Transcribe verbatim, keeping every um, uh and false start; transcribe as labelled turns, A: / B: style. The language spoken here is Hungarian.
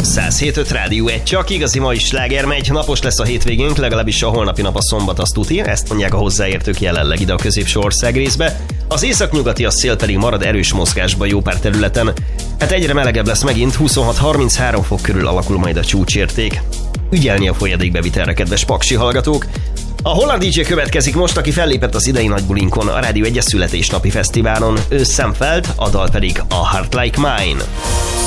A: száz hét öt Rádió egy, csak igazi mai sláger megy. Napos lesz a hétvégénk, legalábbis a holnapi nap a szombat, azt tuti. Ezt mondják a hozzáértők jelenleg ide a középső ország részbe. Az északnyugati, a szél pedig marad erős mozgásba jó pár területen. Hát egyre melegebb lesz megint, huszonhat harminchárom fok körül alakul majd a csúcsérték. Ügyelni a folyadékbevitelre, kedves paksi hallgatók! A holland dé dzsé következik most, aki fellépett az idei nagybulinkon, a Rádió egy születésnapi fesztiválon. Ő Sam Feld, a dal pedig a Heart Like Mine.